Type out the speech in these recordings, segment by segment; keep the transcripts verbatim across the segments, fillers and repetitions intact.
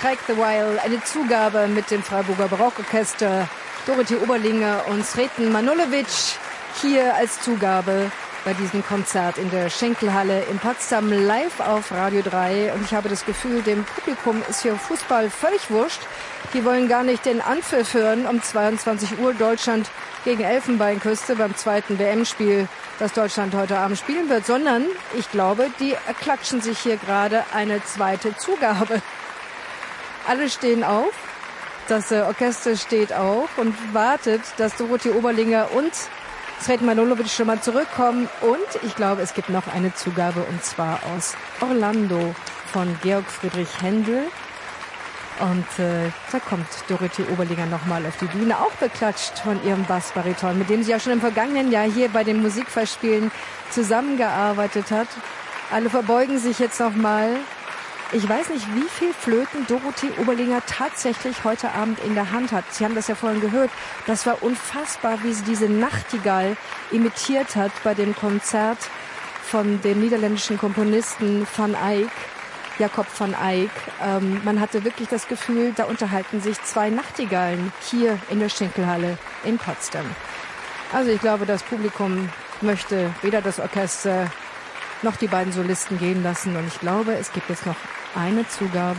Strike the While, eine Zugabe mit dem Freiburger Barockorchester, Dorothee Oberlinger und Sreten Manojlovic hier als Zugabe bei diesem Konzert in der Schenkelhalle in Potsdam live auf Radio drei. Und ich habe das Gefühl, dem Publikum ist hier Fußball völlig wurscht. Die wollen gar nicht den Anpfiff hören um zweiundzwanzig Uhr Deutschland gegen Elfenbeinküste beim zweiten W M-Spiel, das Deutschland heute Abend spielen wird, sondern ich glaube, die klatschen sich hier gerade eine zweite Zugabe. Alle stehen auf, das Orchester steht auf und wartet, dass Dorothee Oberlinger und Sreten Manojlovic schon mal zurückkommen. Und ich glaube, es gibt noch eine Zugabe, und zwar aus Orlando von Georg Friedrich Händel. Und äh, da kommt Dorothee Oberlinger nochmal auf die Bühne, auch beklatscht von ihrem Bassbariton, mit dem sie ja schon im vergangenen Jahr hier bei den Musikfestspielen zusammengearbeitet hat. Alle verbeugen sich jetzt nochmal. Ich weiß nicht, wie viel Flöten Dorothee Oberlinger tatsächlich heute Abend in der Hand hat. Sie haben das ja vorhin gehört. Das war unfassbar, wie sie diese Nachtigall imitiert hat bei dem Konzert von dem niederländischen Komponisten Van Eyck, Jacob van Eyck. Ähm, man hatte wirklich das Gefühl, da unterhalten sich zwei Nachtigallen hier in der Schenkelhalle in Potsdam. Also ich glaube, das Publikum möchte weder das Orchester noch die beiden Solisten gehen lassen. Und ich glaube, es gibt jetzt noch eine Zugabe.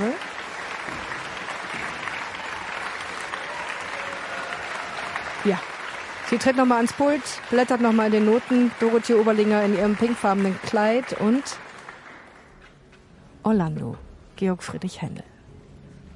Ja, sie tritt nochmal ans Pult, blättert nochmal in den Noten. Dorothee Oberlinger in ihrem pinkfarbenen Kleid und Orlando, Georg Friedrich Händel.